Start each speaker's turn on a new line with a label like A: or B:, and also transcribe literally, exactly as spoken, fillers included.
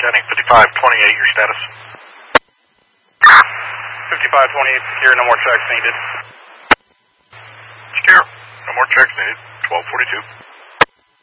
A: Standing fifty-five twenty-eight, your status?
B: fifty-five twenty-eight secure, no more checks needed.
A: Secure. No more checks needed. twelve forty-two.